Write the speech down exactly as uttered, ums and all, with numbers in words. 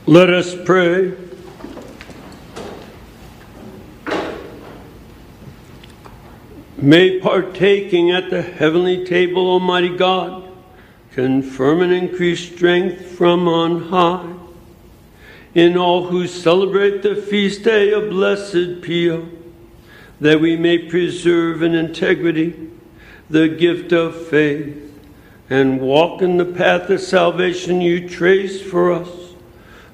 Let us pray. May partaking at the heavenly table, Almighty God, confirm and increase strength from on high in all who celebrate the feast day of Blessed Pio, that we may preserve in integrity the gift of faith and walk in the path of salvation you trace for us.